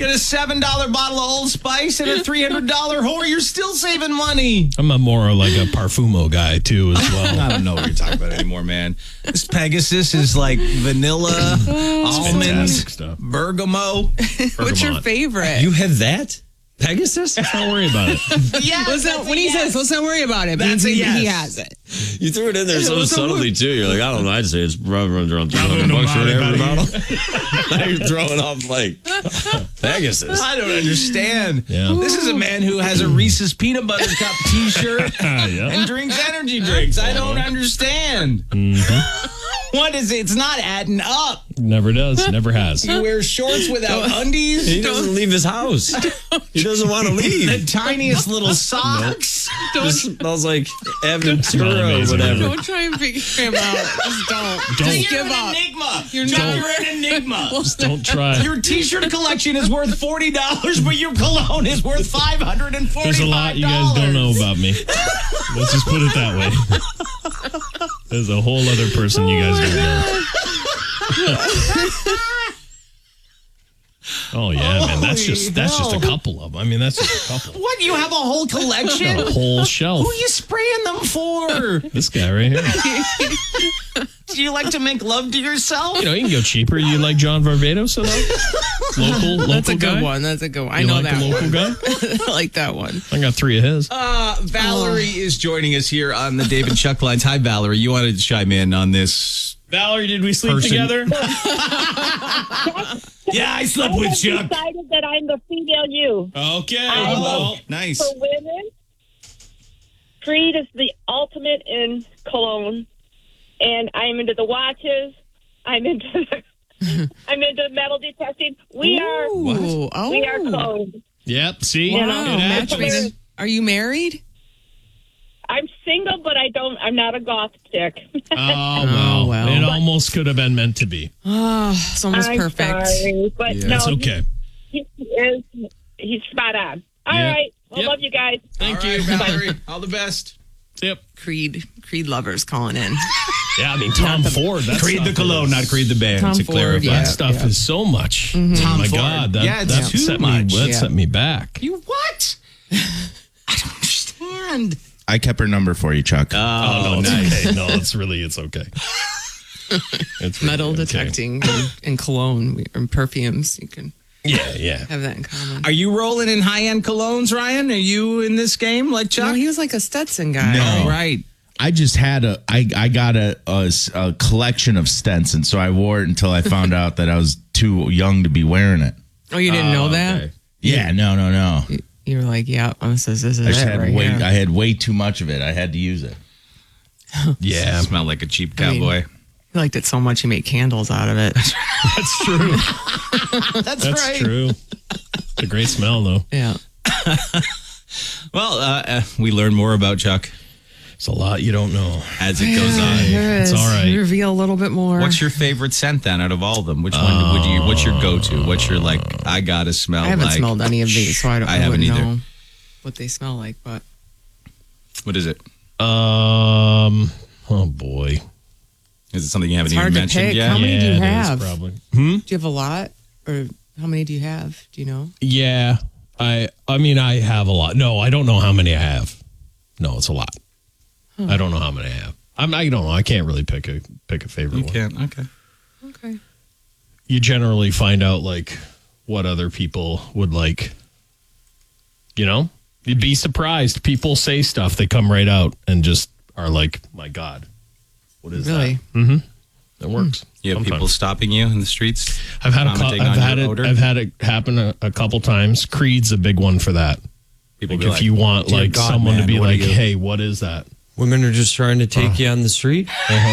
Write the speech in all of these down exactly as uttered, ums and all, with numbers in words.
Get a seven dollar bottle of Old Spice and a three hundred dollars whore. You're still saving money. I'm a more like a Parfumo guy, too, as well. I don't know what you're talking about anymore, man. This Pegasus is like vanilla, almond, fantastic stuff. bergamot. What's your favorite? You have that? Pegasus? Let's not worry about it. Yes, Let's not, when he yes. saess, let's not worry about it. That's He- a yes. He has it. You threw it in there so What's the subtly, too. You're like, I don't know. I'd say it's runs around three hundred bucks for every bottle. Now you're throwing off like Pegasus. I don't understand. Yeah. This is a man who has a Reese's Peanut Butter Cup t-shirt Yeah. and drinks energy drinks. I don't understand. Mm-hmm. What is it? It's not adding up. Never does. Never has. You wear shorts without undies. He doesn't leave his house. He doesn't want to leave. The tiniest little socks. Just smells like Aventura or amazing. whatever. Don't try and figure him out. Just don't. Don't. Just You're give an up. enigma. You're John, not- you're an enigma. Just don't try. Your t-shirt collection is worth forty dollars, but your cologne is worth five hundred forty-five dollars. There's a lot you guys don't know about me. Let's just put it that way. There's a whole other person you guys don't know. Oh yeah, man. That's just that's just a couple of them. I mean, that's just a couple. What? You have a whole collection? A whole shelf. Who are you spraying them for? This guy right here. Do you like to make love to yourself? You know, you can go cheaper. You like John Varvatos a lot? Local, local That's a good guy? one. That's a good one. I You know like that the local one. guy? I like that one. I got three of his. Uh, Valerie is joining us here on the David Chuck lines. Hi, Valerie. You wanted to chime in on this? Valerie, did we sleep Person- together? Yeah, I slept I with have Chuck. decided that I'm the female you. Okay. I Well, Nice. For women, Creed is the ultimate in cologne, and I'm into the watches. I'm into the, I'm into metal detecting. We are Ooh, oh. we are cloned. yep. See? Wow, Wow, It match happens. made in- Are you married? I'm single, but I don't. I'm not a goth chick. Oh, well. Oh, well. It almost could have been meant to be. Oh, it's almost I'm perfect. sorry, but no, It's okay. he, he is. He's spot on. All Yeah. right, I Yep. love you guys. Thank All you, right, Valerie. All the best. Yep. Creed, Creed lovers calling in. Yeah, I mean, Tom Ford. That Creed the stuff cologne, is- not Creed the band. Tom to Ford, clarify. yeah. That stuff is so much. Oh Tom my Ford. God. That, Yeah, it's that too set much. Me, that Yeah. set me back. You what? I don't understand. I kept her number for you, Chuck. Oh, no, it's okay. No, it's really, it's okay. It's really Metal okay. detecting and, and cologne we- and perfumes. You can Yeah, yeah. have that in common. Are you rolling in high-end colognes, Ryan? Are you in this game like Chuck? No, he was like a Stetson guy. No. Oh, right. I just had a, I, I got a, a s- a collection of Stenson, so I wore it until I found out that I was too young to be wearing it. Oh, you didn't know that? okay. Yeah, no, no, no. You were like, yeah, this is, this is I just it had right way, here. I had way too much of it. I had to use it. Yeah. Smell like a cheap I mean, cowboy. He liked it so much he made candles out of it. That's true. That's, That's right. true. It's a great smell, though. Yeah. Well, uh, uh, we learn more about Chuck It's a lot you don't know. as it goes on. There It's is. all right. Reveal a little bit more. What's your favorite scent then out of all of them? Which one would you? What's your go-to? What's your like? I gotta smell. I haven't like, smelled any of these, so I don't I I haven't wouldn't either. know what they smell like. But What is it? Um. Oh boy. Is it something you haven't It's even hard to mentioned pick. yet? How many do you it is have? probably. Hmm. do you have a lot, or how many do you have? Do you know? Yeah. I. I mean, I have a lot. No, I don't know how many I have. No, it's a lot. I don't know how many I have. I'm. I don't know. I can't really pick a pick a favorite You one. can't. Okay. Okay. You generally find out like what other people would like. You know, you'd be surprised. People say stuff. They come right out and just are like, "My God, what is Really? that?" Mm-hmm. It works. You have Sometimes. people stopping you in the streets. I've had a cou- commenting I've on had your it odor? I've had it happen a, a couple times. Creed's a big one for that. People Like be if like, you want "Dear like God, someone man, to be what are like, you?" "Hey, what is that?" Women are just trying to take you on the street.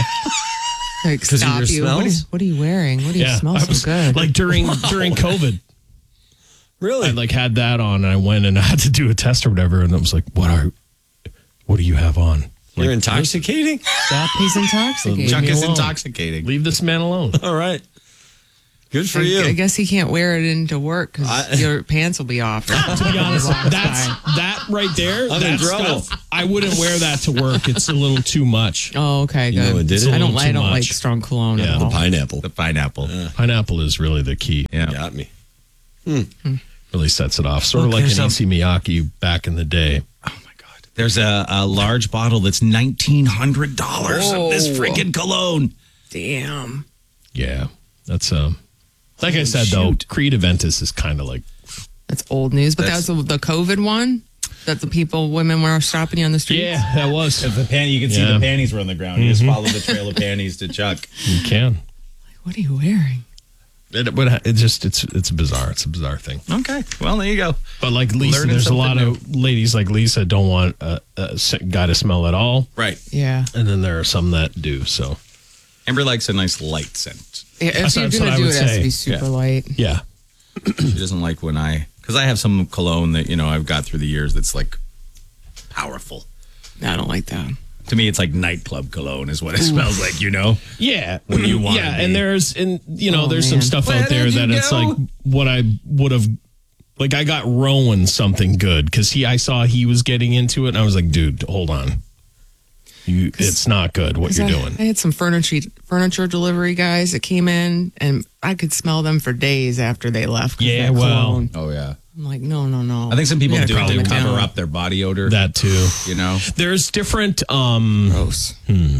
Like 'Cause of stop your you. What, smells? is, what are you wearing? What do you smell I so was- good? Like during during COVID, Really? I like had that on, and I went and I had to do a test or whatever, and I was like, "What are, what do you have on?" You're Like, intoxicating? Stop. He's intoxicated. Chuck me is alone. intoxicating. Leave this man alone. All right. Good for I, you. I guess he can't wear it into work because I- your pants will be off. To be honest, that's that right there. I'm in that trouble. stuff, I wouldn't wear that to work. It's a little too much. Oh, okay, You good. know what did It's it? a I don't. little I too don't like much. strong cologne Yeah, at the all. Pineapple. The pineapple. Pineapple is really the key. Yeah. Got me. Really sets it off. Sort Look, of like an there's a- Issey Miyake back in the day. Oh my God. There's a, a large bottle that's nineteen hundred dollars of this freaking cologne. Damn. Yeah. That's, um, like I said, though, Creed Aventus is kind of like, That's old news. But That's- that was the, the COVID one that the people, women were stopping you on the streets. yeah, that was. The pan, you can see Yeah. the panties were on the ground. You just follow the trail of panties to Chuck. You can. What are you wearing? It, but it just, it's it's bizarre. It's a bizarre thing. Okay. Well, there you go. But like Lisa, Learning there's a lot something of ladies like Lisa don't want a, a s- guy to smell at all. Right. Yeah. And then there are some that do. So, Amber likes a nice light scent. Yeah, if That's- you're that's going what to I do would it, it has say. to be super Yeah. light. yeah. She doesn't like when I, because I have some cologne that, you know, I've got through the years that's like powerful. I don't like that. To me, it's like nightclub cologne is what it smells like, you know? Yeah. When you want Yeah. to be. And there's, and you know, Oh, there's man. some stuff Where out there did you that it's go? like what I would have, like I got Rowan something good because he, I saw he was getting into it and I was like, dude, hold on. You, it's not good what 'Cause you're I, doing. I had some furniture furniture delivery guys that came in, and I could smell them for days after they left. 'cause Yeah, that well, cologne. Oh, yeah. I'm like, no, no, no. I think some people You do gotta it to calm it cover down. up their body odor, That too. you know? There's different, um, Gross.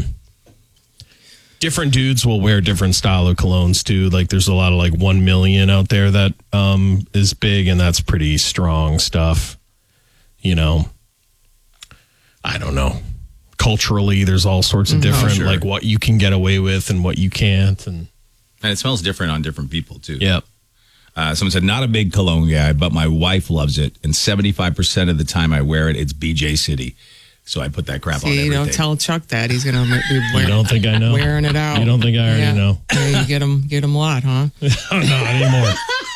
different dudes will wear different style of colognes too. Like there's a lot of like one million out there that um is big and that's pretty strong stuff. You know, I don't know. Culturally, there's all sorts of different sure. like what you can get away with and what you can't, and And it smells different on different people, too. yeah, Uh, someone said, not a big cologne guy, but my wife loves it. And seventy-five percent of the time I wear it, it's B J City. So I put that crap on See, everything. don't tell Chuck that. He's going to be you wear, don't think I know? wearing it out. You don't think I already Yeah. know? Yeah, you get him, get him a lot, huh? Oh, not anymore.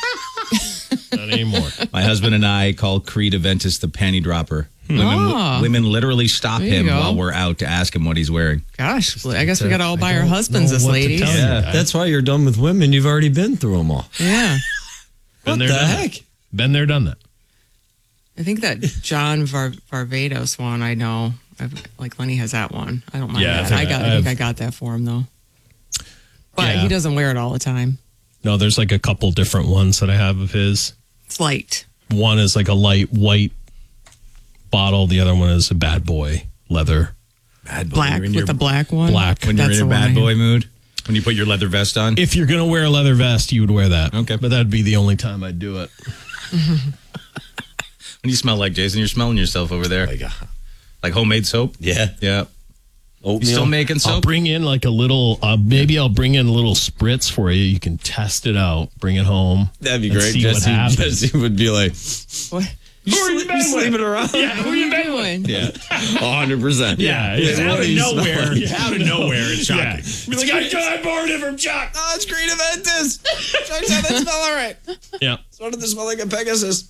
Not anymore. My husband and I call Creed Aventus the panty dropper. Women, Ah. women literally stop There you him go. while we're out to ask him what he's wearing. Gosh, I guess we got to all I buy our don't husbands know as what to ladies. tell you. Yeah, that's why you're done with women. You've already been through them all. Yeah. Been What there, the done that. heck? Been there, done that. I think that John Var- Varvatos one, I know. I've, like Lenny has that one. I don't mind Yeah, I that. think I, got. I- I, think I've- I got that for him though. But Yeah. he doesn't wear it all the time. No, there's like a couple different ones that I have of his. It's light. One is like a light white bottle. The other one is a bad boy leather Bad boy. Black You're in with your- the black one. black. When you're That's in a the one bad I- boy mood? When you put your leather vest on? If you're gonna wear a leather vest, you would wear that. Okay. but that'd be the only time I'd do it. When you smell like Jason, you're smelling yourself over there. Like, uh, Like homemade soap? yeah. Yeah. You Oatmeal. still making I'll soap? bring in like a little. Uh, maybe I'll bring in a little spritz for you. You can test it out. Bring it home. That'd be and great. See what Jesse, happens. Jesse would be like, What? you sleep, you sleeping around? Yeah, who are you doing? Yeah. one hundred percent. Yeah, It's out what of you smell nowhere. like. Out of nowhere, it's shocking. Be like, I, I borrowed it from Chuck. Oh, it's Creed Aventus. Chuck said that smell all right. Yeah. So did this smell like a Pegasus?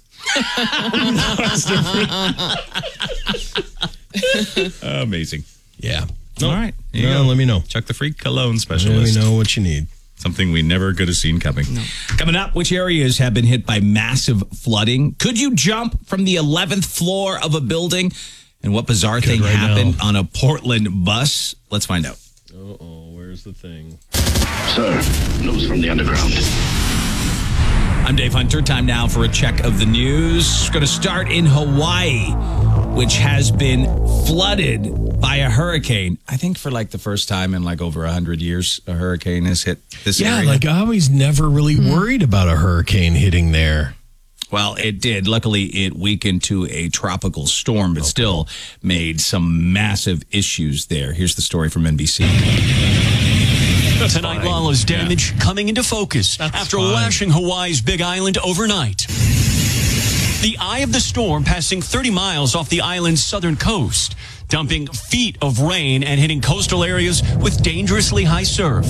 Amazing. Yeah. All right. There you No, go. let me know. Chuck the Freak cologne Let me specialist. know what you need. Something we never could have seen coming. Coming up, which areas have been hit by massive flooding? Could you jump from the eleventh floor of a building? And what bizarre thing right happened now. on a Portland bus? Let's find out. Uh-oh, where's the thing? Sir, news from the underground. I'm Dave Hunter. Time now for a check of the news. Going to start in Hawaii, which has been flooded by a hurricane. I think for like the first time in like over one hundred years, a hurricane has hit this Yeah, area. like I was never really worried about a hurricane hitting there. Well, it did. Luckily, it weakened to a tropical storm, but still made some massive issues there. Here's the story from N B C. Tonight, Lala's damage coming into focus That's after fine. lashing Hawaii's Big Island overnight. The eye of the storm passing thirty miles off the island's southern coast, dumping feet of rain and hitting coastal areas with dangerously high surf.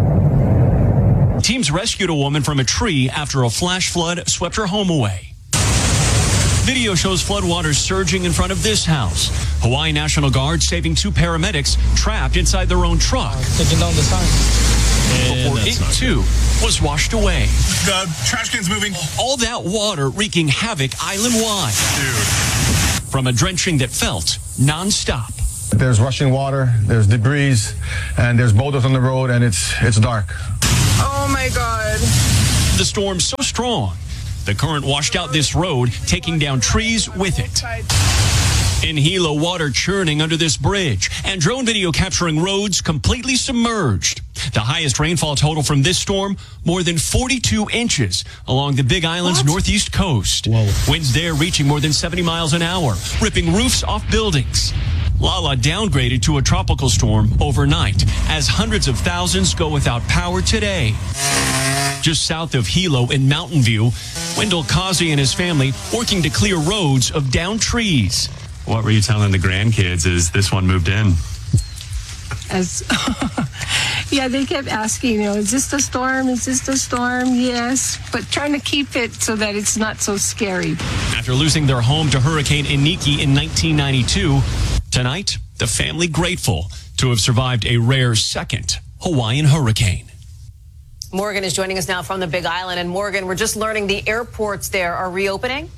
Teams rescued a woman from a tree after a flash flood swept her home away. Video shows floodwaters surging in front of this house. Hawaii National Guard saving two paramedics trapped inside their own truck And before that's it not too was washed away. The trash can's moving. All that water wreaking havoc island-wide. Dude. From a drenching that felt non-stop. There's rushing water, there's debris, and there's boulders on the road, and it's it's dark. Oh my God. The storm so strong, The current washed out this road, taking down trees with it. In Hilo, water churning under this bridge, and drone video capturing roads completely submerged. The highest rainfall total from this storm, more than forty-two inches along the Big Island's what? northeast coast. Whoa. Winds there reaching more than seventy miles an hour, ripping roofs off buildings. Lala downgraded to a tropical storm overnight as hundreds of thousands go without power today. Just south of Hilo in Mountain View, Wendell Causey and his family working to clear roads of downed trees. What were you telling the grandkids as this one moved in? As yeah, they kept asking, you know, is this the storm? Is this the storm? Yes, but trying to keep it so that it's not so scary. After losing their home to Hurricane Iniki in nineteen ninety-two, tonight, the family grateful to have survived a rare second Hawaiian hurricane. Morgan is joining us now from the Big Island. And Morgan, we're just learning the airports there are reopening.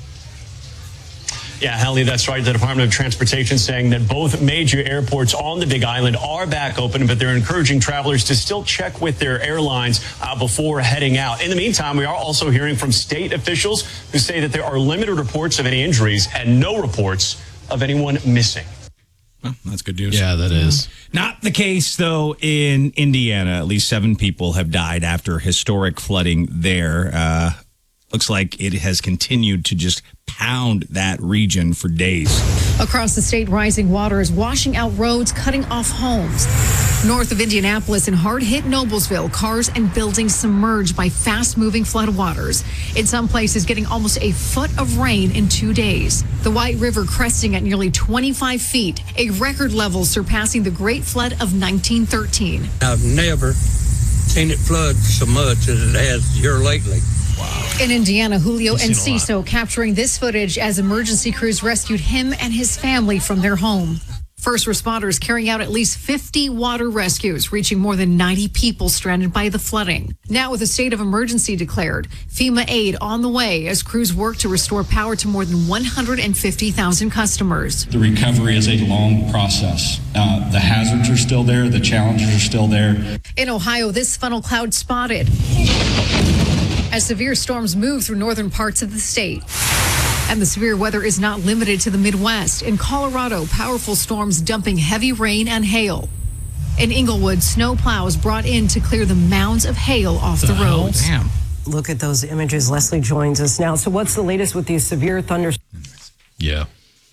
Yeah, Hallie, that's right. The Department of Transportation saying that both major airports on the Big Island are back open, but they're encouraging travelers to still check with their airlines uh, before heading out. In the meantime, we are also hearing from state officials who say that there are limited reports of any injuries and no reports of anyone missing. Well, that's good news. Yeah, that is. Not the case, though, in Indiana. At least seven people have died after historic flooding there. Uh, looks like it has continued to just pound that region for days. Across the state, rising water is washing out roads, cutting off homes. North of Indianapolis and hard-hit Noblesville, cars and buildings submerged by fast-moving floodwaters. In some places, getting almost a foot of rain in two days. The White River cresting at nearly twenty-five feet, a record level surpassing the Great Flood of nineteen thirteen. I've never seen it flood so much as it has here lately. Wow. In Indiana, Julio Enciso capturing this footage as emergency crews rescued him and his family from their home. First responders carrying out at least fifty water rescues, reaching more than ninety people stranded by the flooding. Now with a state of emergency declared, FEMA aid on the way as crews work to restore power to more than one hundred fifty thousand customers. The recovery is a long process. Uh, the hazards are still there. The challenges are still there. In Ohio, this funnel cloud spotted as severe storms move through northern parts of the state. And the severe weather is not limited to the Midwest. In Colorado, powerful storms dumping heavy rain and hail. In Inglewood, snow plows brought in to clear the mounds of hail off the, the roads. Damn. Look at those images. Leslie joins us now. So what's the latest with these severe thunderstorms? Yeah.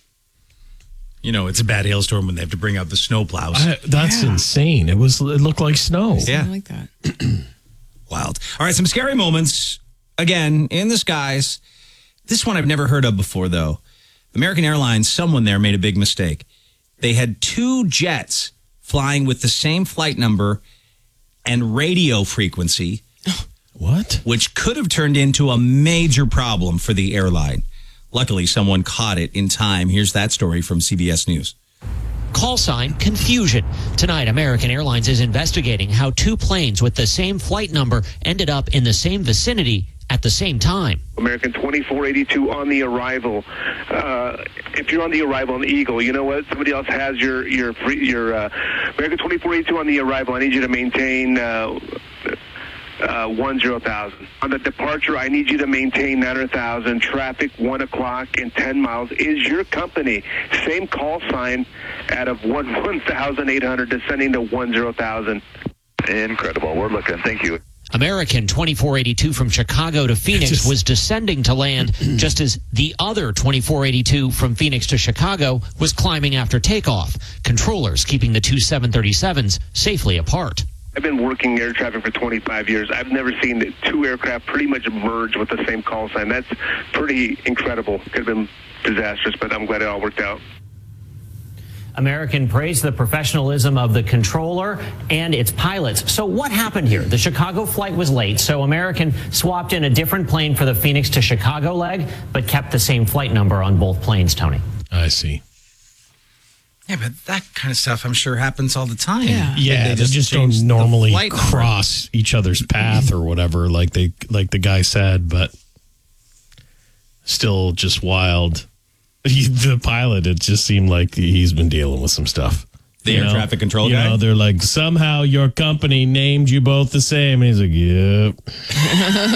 You know, it's a bad hailstorm when they have to bring out the snow plows. I, that's yeah. insane. It was. It looked like snow. Yeah. I like that. Wild. All right, some scary moments, again, in the skies. This one I've never heard of before, though. American Airlines, someone there made a big mistake. They had two jets flying with the same flight number and radio frequency. What? Which could have turned into a major problem for the airline. Luckily, someone caught it in time. Here's that story from C B S News. Call sign confusion. Tonight, American Airlines is investigating how two planes with the same flight number ended up in the same vicinity at the same time. American twenty-four eighty-two on the arrival. Uh, if you're on the arrival on the Eagle, you know what? Somebody else has your your your uh, American twenty-four eighty-two on the arrival. I need you to maintain uh, uh, one zero thousand. On the departure, I need you to maintain nine hundred thousand. Traffic one o'clock and ten miles. Is your company same call sign out of one one thousand eight hundred descending to one zero thousand? Incredible. We're looking. Thank you. American twenty-four eighty-two from Chicago to Phoenix just, was descending to land just as the other twenty-four eighty-two from Phoenix to Chicago was climbing after takeoff. Controllers keeping the two seven thirty-sevens safely apart. I've been working air traffic for twenty-five years. I've never seen two aircraft pretty much merge with the same call sign. That's pretty incredible. Could have been disastrous, but I'm glad it all worked out. American praised the professionalism of the controller and its pilots. So what happened here? The Chicago flight was late, so American swapped in a different plane for the Phoenix to Chicago leg, but kept the same flight number on both planes, Tony. I see. Yeah, but that kind of stuff I'm sure happens all the time. Yeah, yeah they, they just, just don't normally cross each other's path or whatever, like they like the guy said, but still just wild. He, the pilot, it just seemed like he's been dealing with some stuff. The air know? traffic control you guy? Know, they're like, somehow your company named you both the same. And he's like, yep.